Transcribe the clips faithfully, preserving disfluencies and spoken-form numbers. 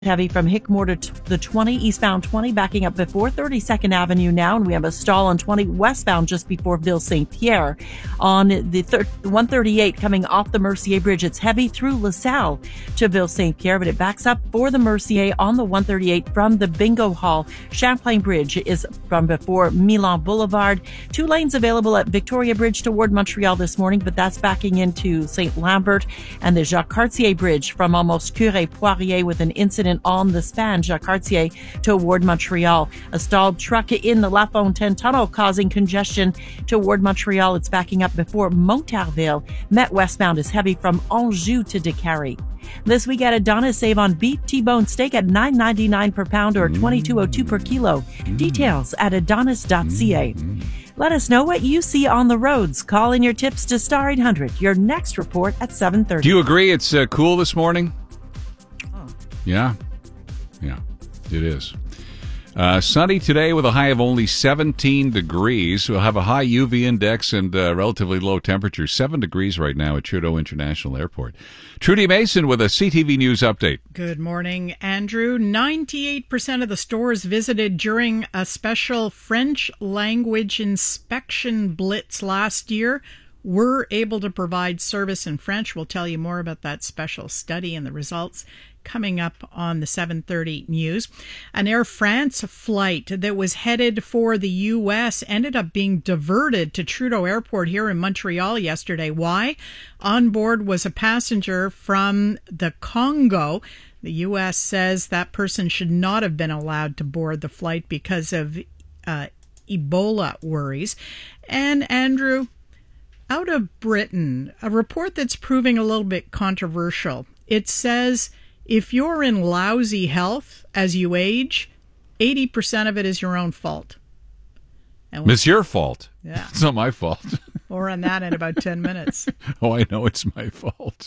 Heavy from Hickmore to t- the twenty, eastbound twenty, backing up before thirty-second Avenue now, and we have a stall on twenty westbound just before Ville Saint Pierre. On the thir- one thirty-eight coming off the Mercier Bridge, it's heavy through LaSalle to Ville Saint Pierre, but it backs up for the Mercier on the one thirty-eight from the Bingo Hall. Champlain Bridge is from before Milan Boulevard. Two lanes available at Victoria Bridge toward Montreal this morning, but that's backing into Saint Lambert, and the Jacques Cartier Bridge from almost Curé-Poirier with an incident on the span Jacques Cartier toward Montreal. A stalled truck in the La Fontaine Tunnel causing congestion toward Montreal. It's backing up before Montarville. Met westbound is heavy from Anjou to Décarie. This week at Adonis, save on beef T-bone steak at nine ninety-nine per pound or twenty-two oh two per kilo. Details at adonis dot c a. Let us know what you see on the roads. Call in your tips to Star eight hundred. Your next report at seven thirty. Do you agree it's uh, cool this morning? Oh. Yeah. Yeah, it is. Uh, sunny today with a high of only seventeen degrees. We'll have a high U V index and uh, relatively low temperature. Seven degrees right now at Trudeau International Airport. Trudy Mason with a C T V News update. Good morning, Andrew. ninety-eight percent of the stores visited during a special French language inspection blitz last year were able to provide service in French. We'll tell you more about that special study and the results coming up on the seven thirty news. An Air France flight that was headed for the U S ended up being diverted to Trudeau Airport here in Montreal yesterday. Why? On board was a passenger from the Congo. The U S says that person should not have been allowed to board the flight because of uh, Ebola worries. And Andrew, out of Britain, a report that's proving a little bit controversial. It says if you're in lousy health as you age, eighty percent of it is your own fault. And it's your fault. Yeah. It's not my fault. More on that in about ten minutes. Oh, I know it's my fault.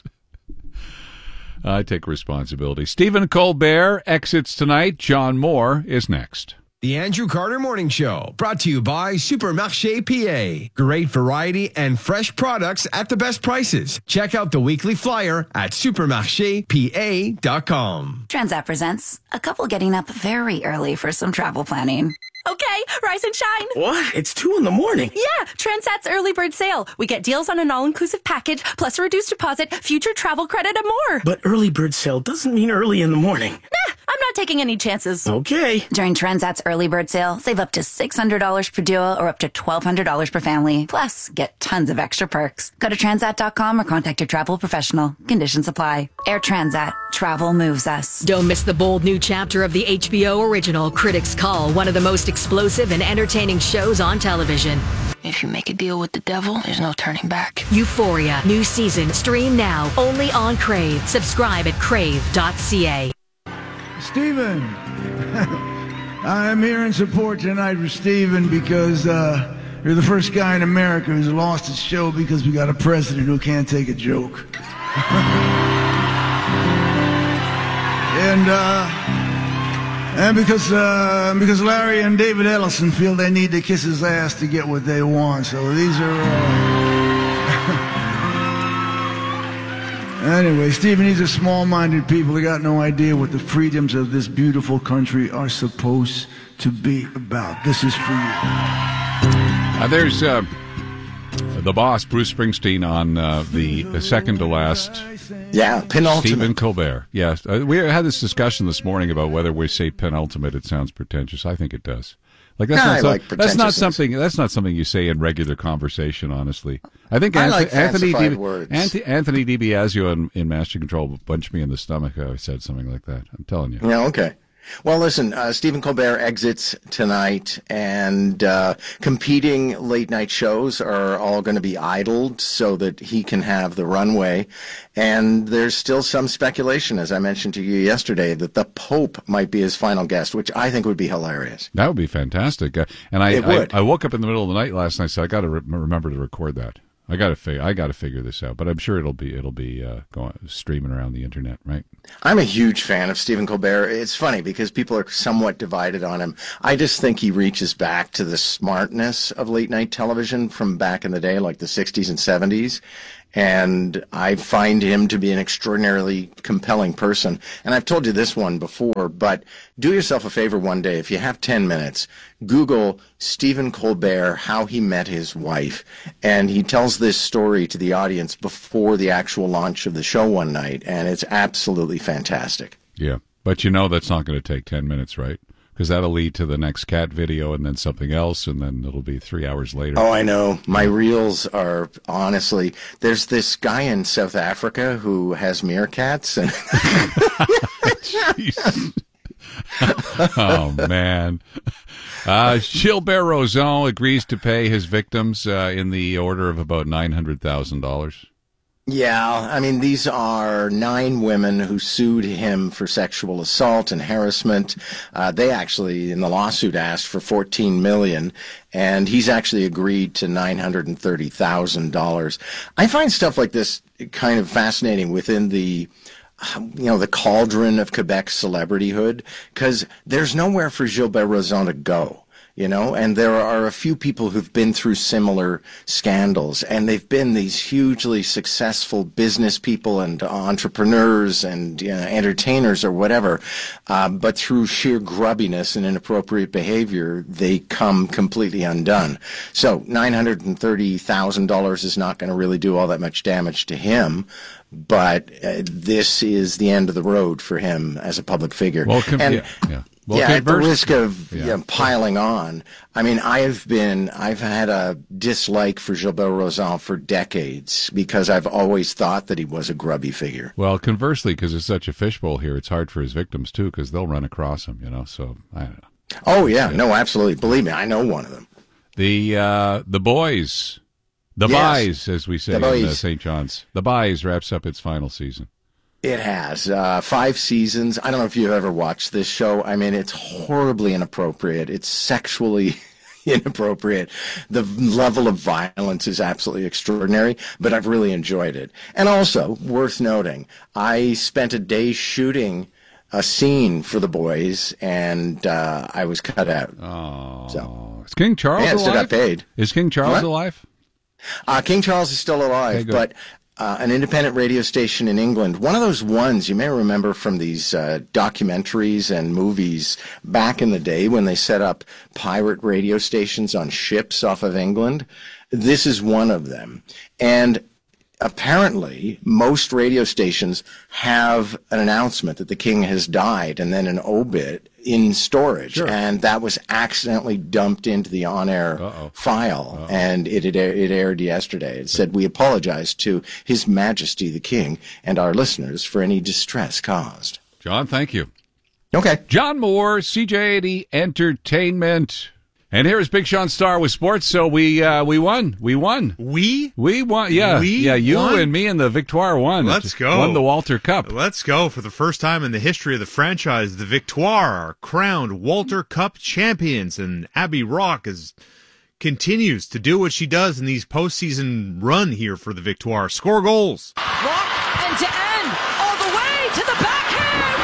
I take responsibility. Stephen Colbert exits tonight. John Moore is next. The Andrew Carter Morning Show, brought to you by Supermarché P A. Great variety and fresh products at the best prices. Check out the weekly flyer at supermarché p a dot com. Transat presents a couple getting up very early for some travel planning. Okay, rise and shine. What? It's two in the morning. Yeah, Transat's early bird sale. We get deals on an all-inclusive package, plus a reduced deposit, future travel credit, and more. But early bird sale doesn't mean early in the morning. Nah, I'm not taking any chances. Okay. During Transat's early bird sale, save up to six hundred dollars per duo or up to twelve hundred dollars per family. Plus, get tons of extra perks. Go to transat dot com or contact your travel professional. Conditions apply. Air Transat. Travel moves us. Don't miss the bold new chapter of the H B O original Critics' Call, one of the most explosive and entertaining shows on television. If you make a deal with the devil, there's no turning back. Euphoria, new season, stream now, only on Crave. Subscribe at crave dot c a. Stephen, I'm here in support tonight for Stephen because uh, you're the first guy in America who's lost his show because we got a president who can't take a joke. and uh, and because uh, because Larry and David Ellison feel they need to kiss his ass to get what they want. So these are. Uh, Anyway, Stephen, these are small-minded people. They got no idea what the freedoms of this beautiful country are supposed to be about. This is for you. Uh, there's uh, the boss, Bruce Springsteen, on uh, the second to last. Yeah, penultimate. Stephen Colbert. Yes, uh, we had this discussion this morning about whether we say penultimate. It sounds pretentious. I think it does. Like that's, yeah, not, I so, like that's not something. That's not something you say in regular conversation. Honestly, I think I Anthony, like Anthony, fancified Di, words. Anthony, Anthony DiBiasio in, in Master Control punched me in the stomach. I said something like that. I'm telling you. Yeah. Okay. Well, listen, uh, Stephen Colbert exits tonight, and uh, competing late-night shows are all going to be idled so that he can have the runway. And there's still some speculation, as I mentioned to you yesterday, that the Pope might be his final guest, which I think would be hilarious. That would be fantastic. Uh, and I, It would. I, I woke up in the middle of the night last night, so I got to re- remember to record that. I got to figure. I got to figure this out, but I'm sure it'll be it'll be uh, going streaming around the internet, right? I'm a huge fan of Stephen Colbert. It's funny because people are somewhat divided on him. I just think he reaches back to the smartness of late night television from back in the day, like the sixties and seventies. And I find him to be an extraordinarily compelling person. And I've told you this one before, but do yourself a favor one day. If you have ten minutes, Google Stephen Colbert, how he met his wife. And he tells this story to the audience before the actual launch of the show one night. And it's absolutely fantastic. Yeah. But you know that's not going to take ten minutes, right? Because that'll lead to the next cat video and then something else, and then it'll be three hours later. Oh, I know. My reels are, honestly, there's this guy in South Africa who has meerkats. And oh, man. Uh, Gilbert Rozon agrees to pay his victims uh, in the order of about nine hundred thousand dollars. Yeah, I mean, these are nine women who sued him for sexual assault and harassment. Uh, they actually, in the lawsuit, asked for fourteen million dollars, and he's actually agreed to nine hundred thirty thousand dollars. I find stuff like this kind of fascinating within the you know, the cauldron of Quebec celebrityhood, because there's nowhere for Gilbert Rozon to go. You know, and there are a few people who've been through similar scandals, and they've been these hugely successful business people and entrepreneurs and you know, entertainers or whatever, uh, but through sheer grubbiness and inappropriate behavior, they come completely undone. So nine hundred thirty thousand dollars is not going to really do all that much damage to him, but uh, this is the end of the road for him as a public figure. Well, com- and, yeah, yeah. Well, yeah, at the risk of yeah. you know, piling on, I mean, I have been, I've had a dislike for Gilbert Rozon for decades because I've always thought that he was a grubby figure. Well, conversely, because it's such a fishbowl here, it's hard for his victims, too, because they'll run across him, you know, so I don't know. Oh, yeah, yeah. No, absolutely. Believe me, I know one of them. The, uh, the boys, the yes. Buys, as we say the in uh, Saint John's, the Buys wraps up its final season. It has. Uh, five seasons. I don't know if you've ever watched this show. I mean, it's horribly inappropriate. It's sexually inappropriate. The level of violence is absolutely extraordinary, but I've really enjoyed it. And also, worth noting, I spent a day shooting a scene for the boys, and uh, I was cut out. Oh. So. Is King Charles yeah, alive? Still got paid. Is King Charles what? alive? Uh, King Charles is still alive, okay, but... Uh, an independent radio station in England, one of those ones you may remember from these uh, documentaries and movies back in the day when they set up pirate radio stations on ships off of England. This is one of them. And apparently, most radio stations have an announcement that the king has died and then an obit in storage, sure. and that was accidentally dumped into the on-air Uh-oh. file, Uh-oh. and it, it it aired yesterday. It said, "We apologize to His Majesty the King and our listeners for any distress caused." John, thank you. Okay. John Moore, C J eighty Entertainment. And here's Big Sean Star with sports. So we uh, we won. We won. We? We won. Yeah. We yeah, you won? and me and the Victoire won. Let's go. Won the Walter Cup. Let's go. For the first time in the history of the franchise, the Victoire are crowned Walter Cup champions. And Abby Rock is continues to do what she does in these postseason run here for the Victoire. Score goals. Rock end to end. All the way to the backhand.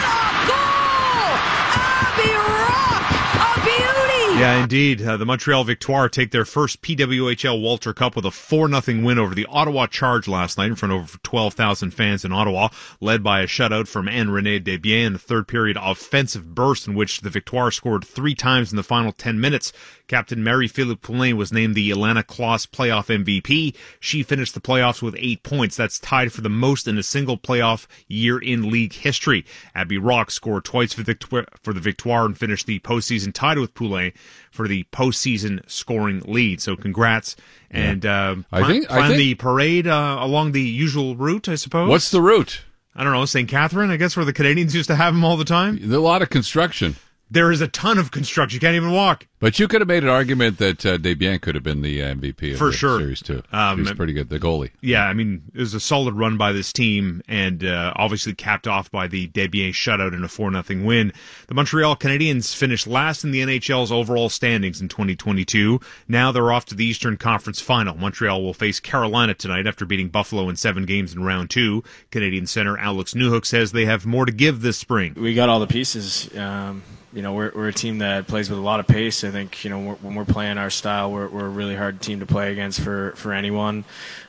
What a goal! Abby Rock, a beauty. Yeah, indeed. Uh, the Montreal Victoire take their first P W H L Walter Cup with a four nothing win over the Ottawa Charge last night in front of over twelve thousand fans in Ottawa, led by a shutout from Anne-Renée Desbiens in the third period offensive burst in which the Victoire scored three times in the final ten minutes. Captain Marie-Philippe Poulin was named the Ilana Kloss playoff M V P. She finished the playoffs with eight points. That's tied for the most in a single playoff year in league history. Abby Rock scored twice for the, for the Victoire and finished the postseason tied with Poulin for the postseason scoring lead. So congrats. And uh, I think, plan I think, the parade uh, along the usual route, I suppose. What's the route? I don't know, Saint Catherine, I guess, where the Canadians used to have them all the time. A lot of construction. There is a ton of construction. You can't even walk. But you could have made an argument that uh, Desbiens could have been the M V P of For the sure. series, too. Um, He's pretty good, the goalie. Yeah, I mean, it was a solid run by this team, and uh, obviously capped off by the Desbiens shutout in a four nothing win. The Montreal Canadiens finished last in the N H L's overall standings in twenty twenty-two. Now they're off to the Eastern Conference Final. Montreal will face Carolina tonight after beating Buffalo in seven games in round two. Canadian center Alex Newhook says they have more to give this spring. We got all the pieces. Um you know, we're, we're a team that plays with a lot of pace. I think, you know, we're, when we're playing our style, we're, we're a really hard team to play against for, for anyone.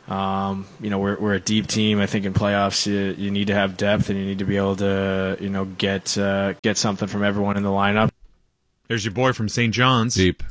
Um, you know, we're, we're a deep team. I think in playoffs, you, you need to have depth and you need to be able to, you know, get, uh, get something from everyone in the lineup. There's your boy from Saint John's. Deep.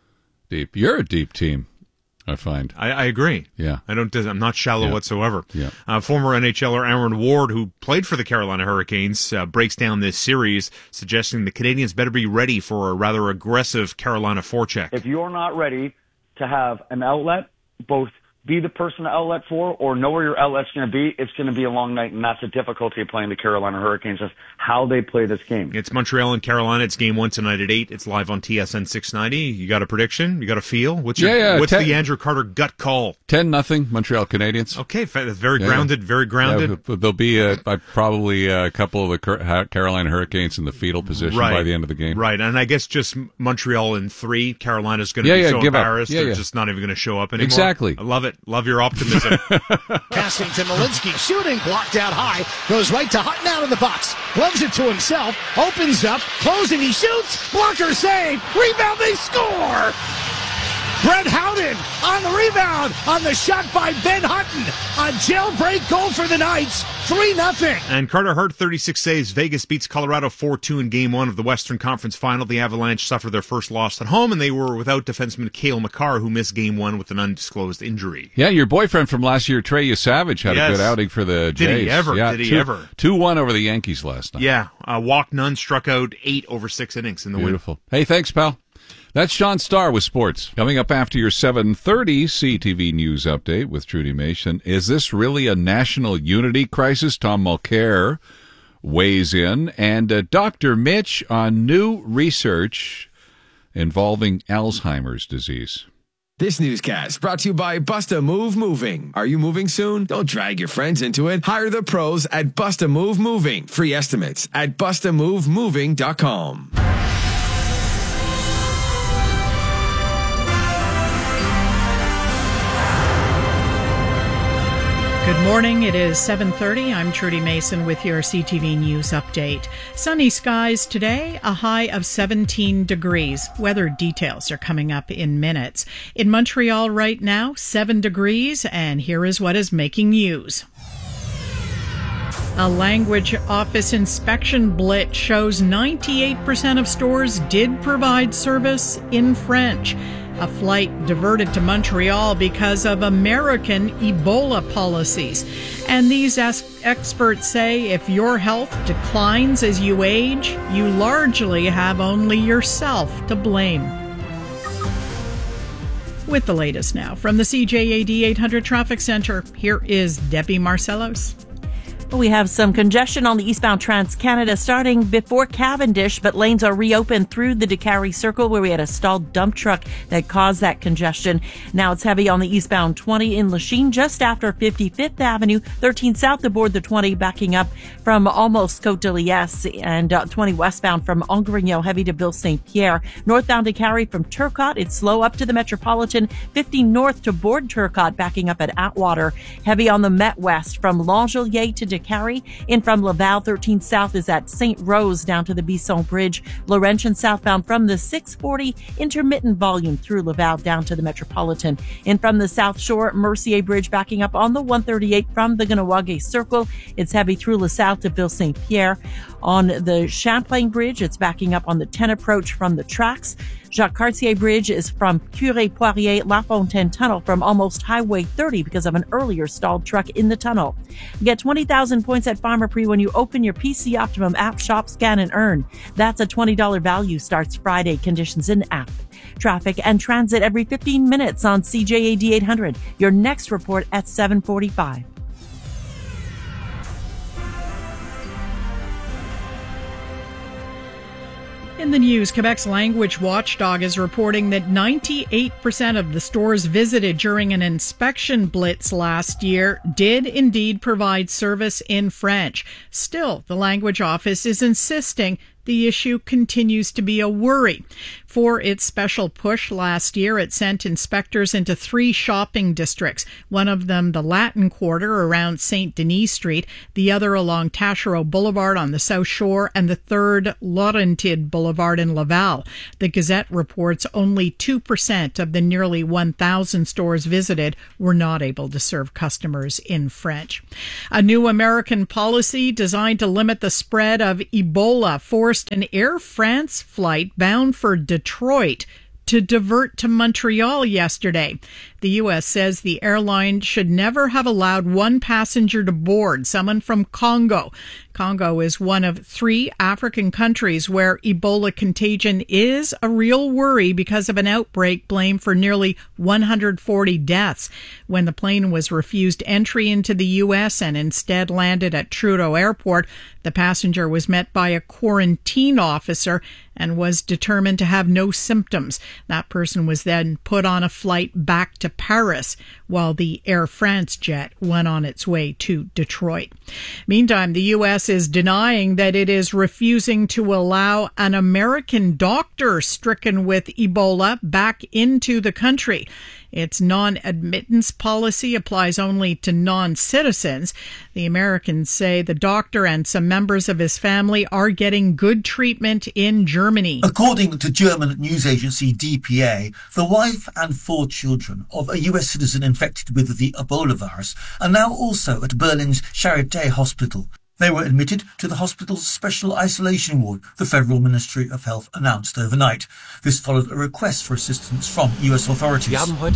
Deep. You're a deep team, I find. I, I agree. Yeah. I don't, I'm not shallow yeah. whatsoever. Yeah. Uh, former N H L er Aaron Ward, who played for the Carolina Hurricanes, uh, breaks down this series, suggesting the Canadians better be ready for a rather aggressive Carolina forecheck. If you're not ready to have an outlet, both be the person to outlet for or know where your outlet's going to be, it's going to be a long night, and that's the difficulty of playing the Carolina Hurricanes, is how they play this game. It's Montreal and Carolina. It's game one tonight at eight. It's live on T S N six ninety. You got a prediction? You got a feel? What's your, yeah, yeah, What's ten, the Andrew Carter gut call? ten nothing Montreal Canadiens. Okay, very yeah, grounded, yeah. very grounded. Yeah, there'll be a, probably a couple of the Carolina Hurricanes in the fetal position right. by the end of the game. Right, and I guess just Montreal in three. Carolina's going to yeah, be yeah, so embarrassed yeah, they're yeah. just not even going to show up anymore. Exactly. I love it. Love your optimism. Passing to Malinsky, shooting, blocked out high, goes right to Hutton out of the box, gloves it to himself, opens up, closing, he shoots, blocker save, rebound, they score! Brett Howden on the rebound, on the shot by Ben Hutton, a jailbreak goal for the Knights, three nothing. And Carter Hart, thirty-six saves. Vegas beats Colorado four two in game one of the Western Conference Final. The Avalanche suffered their first loss at home, and they were without defenseman Cale Makar, who missed game one with an undisclosed injury. Yeah, your boyfriend from last year, Trey Savage, had yes. a good outing for the Jays. Did he ever? Yeah, Did he two, ever? two one over the Yankees last night. Yeah, uh, walked none, struck out eight over six innings in the Beautiful. win. Hey, thanks, pal. That's Sean Starr with sports. Coming up after your seven thirty C T V News Update with Trudy Mason. Is this really a national unity crisis? Tom Mulcair weighs in. And uh, Doctor Mitch on new research involving Alzheimer's disease. This newscast brought to you by Busta Move Moving. Are you moving soon? Don't drag your friends into it. Hire the pros at Busta Move Moving. Free estimates at busta move moving dot com. Good morning. It is seven thirty. I'm Trudy Mason with your C T V News Update. Sunny skies today, a high of seventeen degrees. Weather details are coming up in minutes. In Montreal right now, seven degrees, and here is what is making news. A language office inspection blitz shows ninety-eight percent of stores did provide service in French. A flight diverted to Montreal because of American Ebola policies. And these es- experts say if your health declines as you age, you largely have only yourself to blame. With the latest now from the C J A D eight hundred Traffic Center, here is Debbie Marcellos. We have some congestion on the eastbound Trans-Canada starting before Cavendish, but lanes are reopened through the DeCarry Circle where we had a stalled dump truck that caused that congestion. Now it's heavy on the eastbound twenty in Lachine just after fifty-fifth Avenue, thirteen south aboard the twenty, backing up from almost Côte de Liesse, and uh, twenty westbound from Angrignon, heavy to Ville Saint Pierre. Northbound DeCarry from Turcotte, it's slow up to the Metropolitan, fifty north to board Turcotte, backing up at Atwater. Heavy on the Met West from L'Angelier to DeCarry. In from Laval, thirteen south is at Saint Rose down to the Bisson Bridge. Laurentian southbound from the six forty, intermittent volume through Laval down to the Metropolitan. In from the South Shore, Mercier Bridge backing up on the one thirty-eight from the Ganawage Circle. It's heavy through LaSalle to Ville Saint Pierre. On the Champlain Bridge, it's backing up on the ten approach from the tracks. Jacques Cartier Bridge is from Curé-Poirier, La Fontaine Tunnel from almost Highway thirty because of an earlier stalled truck in the tunnel. Get twenty thousand points at Pharmaprix when you open your P C Optimum app, shop, scan, and earn. That's a twenty dollars value. Starts Friday. Conditions in app. Traffic and transit every fifteen minutes on C J A D eight hundred. Your next report at seven forty-five. In the news, Quebec's language watchdog is reporting that ninety-eight percent of the stores visited during an inspection blitz last year did indeed provide service in French. Still, the language office is insisting the issue continues to be a worry. For its special push last year, it sent inspectors into three shopping districts, one of them the Latin Quarter around Saint Denis Street, the other along Taschereau Boulevard on the South Shore, and the third Laurentide Boulevard in Laval. The Gazette reports only two percent of the nearly one thousand stores visited were not able to serve customers in French. A new American policy designed to limit the spread of Ebola forced an Air France flight bound for Detroit to divert to Montreal yesterday. The U S says the airline should never have allowed one passenger to board, someone from Congo. Congo is one of three African countries where Ebola contagion is a real worry because of an outbreak blamed for nearly one hundred forty deaths. When the plane was refused entry into the U S and instead landed at Trudeau Airport, the passenger was met by a quarantine officer and was determined to have no symptoms. That person was then put on a flight back to Paris while the Air France jet went on its way to Detroit. Meantime, the U S is denying that it is refusing to allow an American doctor stricken with Ebola back into the country. Its non-admittance policy applies only to non-citizens. The Americans say the doctor and some members of his family are getting good treatment in Germany. According to German news agency D P A, the wife and four children of a U S citizen infected with the Ebola virus are now also at Berlin's Charité Hospital. They were admitted to the hospital's special isolation ward, the Federal Ministry of Health announced overnight. This followed a request for assistance from U S authorities.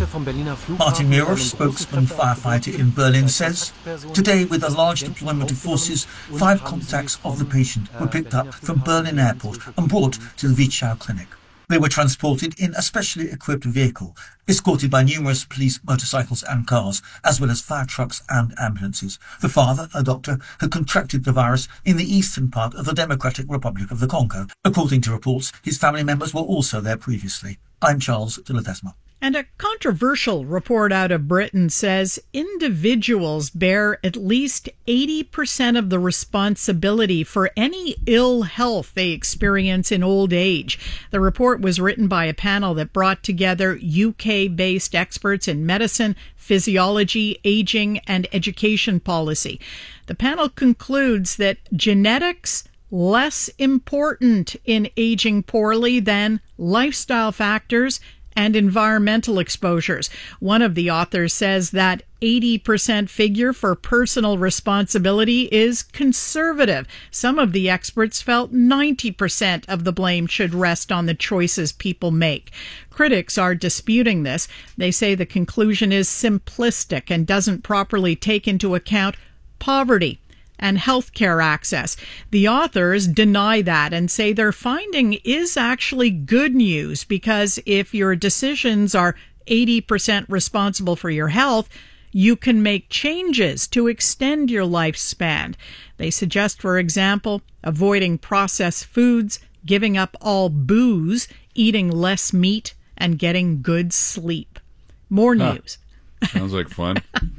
Martin Miro, spokesman firefighter in Berlin, says, today, with a large deployment of forces, five contacts of the patient were picked up from Berlin Airport and brought to the Wichau Clinic. They were transported in a specially equipped vehicle, escorted by numerous police motorcycles and cars, as well as fire trucks and ambulances. The father, a doctor, had contracted the virus in the eastern part of the Democratic Republic of the Congo. According to reports, his family members were also there previously. I'm Charles de Ledesma. And a controversial report out of Britain says individuals bear at least eighty percent of the responsibility for any ill health they experience in old age. The report was written by a panel that brought together U K-based experts in medicine, physiology, aging, and education policy. The panel concludes that genetics less important in aging poorly than lifestyle factors and environmental exposures. One of the authors says that eighty percent figure for personal responsibility is conservative. Some of the experts felt ninety percent of the blame should rest on the choices people make. Critics are disputing this. They say the conclusion is simplistic and doesn't properly take into account poverty and healthcare access. The authors deny that and say their finding is actually good news because if your decisions are eighty percent responsible for your health, you can make changes to extend your lifespan. They suggest, for example, avoiding processed foods, giving up all booze, eating less meat, and getting good sleep. More news. Huh. Sounds like fun.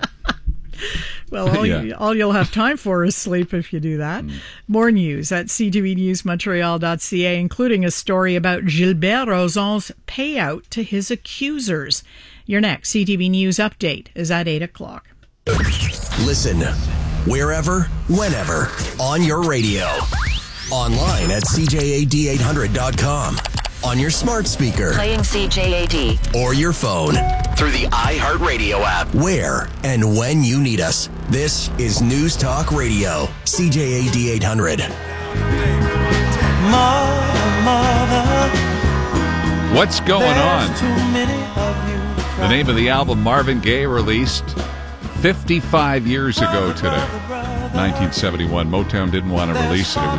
Well, all, yeah. you, all you'll have time for is sleep if you do that. Mm. More news at c t v news montreal dot c a, including a story about Gilbert Rozon's payout to his accusers. Your next C T V News update is at eight o'clock. Listen wherever, whenever, on your radio. Online at c j a d eight hundred dot com. On your smart speaker. Playing C J A D. Or your phone. Through the iHeartRadio app. Where and when you need us. This is News Talk Radio. C J A D eight hundred. Mother, mother, what's going on? The name of the album Marvin Gaye released fifty-five years ago today. nineteen seventy-one. Motown didn't want to release it. It was